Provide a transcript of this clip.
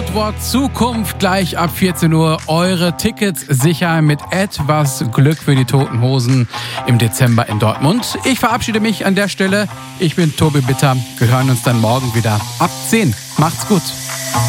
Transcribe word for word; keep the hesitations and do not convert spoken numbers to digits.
Tatwort Zukunft gleich ab vierzehn Uhr. Eure Tickets sicher mit etwas Glück für die Toten Hosen im Dezember in Dortmund. Ich verabschiede mich an der Stelle. Ich bin Tobi Bitter. Wir hören uns dann morgen wieder ab zehn. Macht's gut.